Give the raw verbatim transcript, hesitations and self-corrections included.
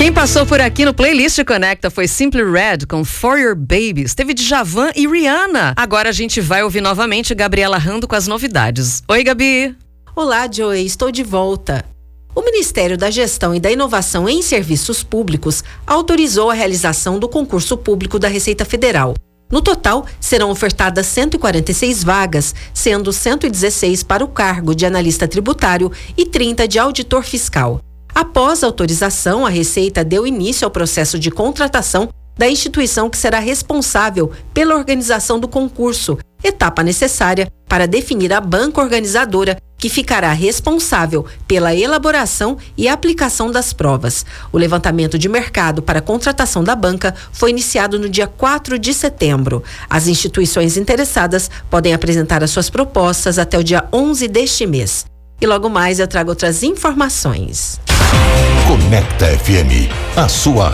Quem passou por aqui no Playlist Conecta foi Simply Red com For Your Babies. Teve Djavan e Rihanna. Agora a gente vai ouvir novamente Gabriela Rando com as novidades. Oi, Gabi. Olá, Joey. Estou de volta. O Ministério da Gestão e da Inovação em Serviços Públicos autorizou a realização do concurso público da Receita Federal. No total, serão ofertadas cento e quarenta e seis vagas, sendo cento e dezesseis para o cargo de analista tributário e trinta de auditor fiscal. Após a autorização, a Receita deu início ao processo de contratação da instituição que será responsável pela organização do concurso, etapa necessária para definir a banca organizadora que ficará responsável pela elaboração e aplicação das provas. O levantamento de mercado para a contratação da banca foi iniciado no dia quatro de setembro. As instituições interessadas podem apresentar as suas propostas até o dia onze deste mês. E logo mais eu trago outras informações. Conecta F M, a sua